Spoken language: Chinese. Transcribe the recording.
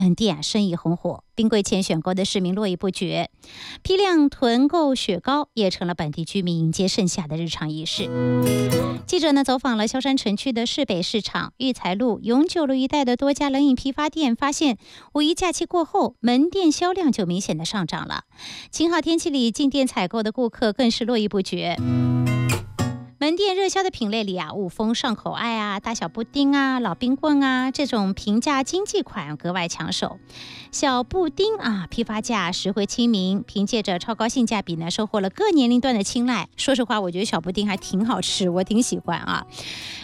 本地生意红火，冰柜前选购的市民络绎不绝，批量囤购雪糕也成了本地居民迎接盛夏的日常仪式。记者走访了萧山城区的市北市场、育才路、永久路一带的多家冷饮批发店，发现五一假期过后，门店销量就明显的上涨了。晴好天气里进店采购的顾客更是络绎不绝。门店热销的品类里雾峰上口爱大小布丁老冰棍这种平价经济款格外抢手。小布丁批发价实惠亲民，凭借着超高性价比收获了各年龄段的青睐。说实话，我觉得小布丁还挺好吃，我挺喜欢